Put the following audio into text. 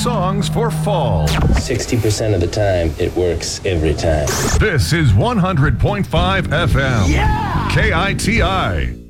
songs for fall. 60% of the time, it works every time. This is 100.5 FM. Yeah! KITI.